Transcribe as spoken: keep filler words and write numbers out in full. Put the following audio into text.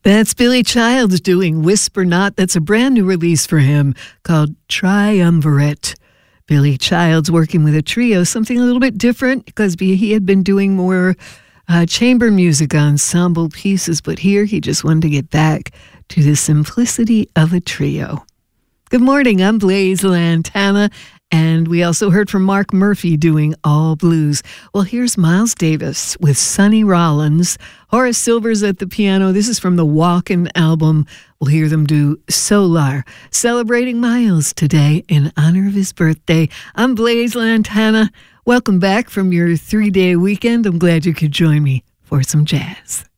That's Billy Childs doing Whisper Not. That's a brand new release for him called Triumvirate. Billy Childs working with a trio, something a little bit different because he had been doing more uh, chamber music ensemble pieces, but here he just wanted to get back to the simplicity of a trio. Good morning, I'm Blaise Lantana, and we also heard from Mark Murphy doing All Blues. Well, here's Miles Davis with Sonny Rollins. Horace Silver's at the piano. This is from the Walkin' album. We'll hear them do Solar, celebrating Miles today in honor of his birthday. I'm Blaise Lantana. Welcome back from your three-day weekend. I'm glad you could join me for some jazz.